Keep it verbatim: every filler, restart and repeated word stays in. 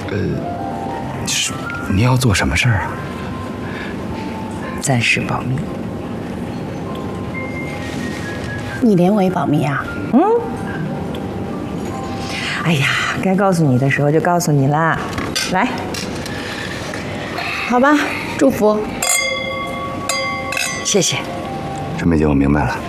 呃，是你要做什么事儿啊？ 暂时保密。 你连我也保密啊？ 嗯。哎呀，该告诉你的时候就告诉你啦。来， 好吧，祝福。 谢谢。 陈美姐，我明白了。